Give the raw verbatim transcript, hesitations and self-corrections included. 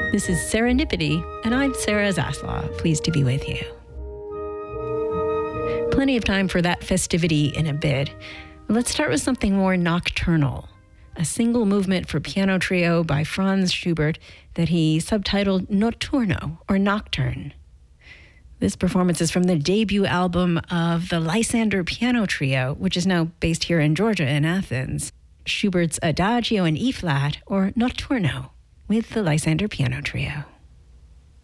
This is Serendipity, and I'm Sarah Zaslav. Pleased to be with you. Plenty of time for that festivity in a bit. Let's start with something more nocturnal, a single movement for piano trio by Franz Schubert that he subtitled Notturno, or Nocturne. This performance is from the debut album of the Lysander Piano Trio, which is now based here in Georgia in Athens. Schubert's Adagio in E-flat, or Notturno, with the Lysander Piano Trio.